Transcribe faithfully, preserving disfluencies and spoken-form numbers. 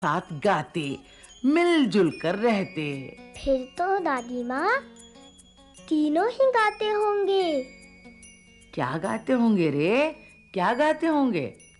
साथ गाते, मिलजुल कर रहते। फिर तो दादी माँ तीनों ही गाते होंगे। क्या गाते होंगे रे? क्या गाते होंगे?